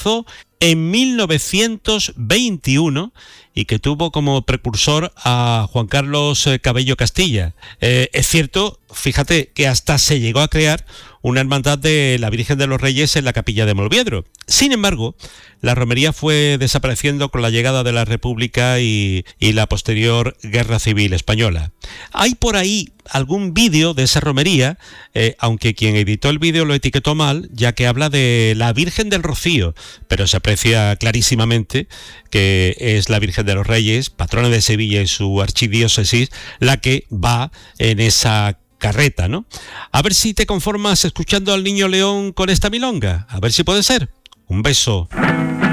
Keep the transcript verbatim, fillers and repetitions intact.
comenzó en mil novecientos veintiuno y que tuvo como precursor a Juan Carlos Cabello Castilla. Eh, es cierto, fíjate, que hasta se llegó a crear una hermandad de la Virgen de los Reyes en la capilla de Molviedro. Sin embargo, la romería fue desapareciendo con la llegada de la República y, y la posterior Guerra Civil Española. Hay por ahí algún vídeo de esa romería, eh, aunque quien editó el vídeo lo etiquetó mal, ya que habla de la Virgen del Rocío, pero se aprecia clarísimamente que es la Virgen de los Reyes, patrona de Sevilla y su archidiócesis, la que va en esa carreta, ¿no? A ver si te conformas escuchando al Niño León con esta milonga, a ver si puede ser. Un beso.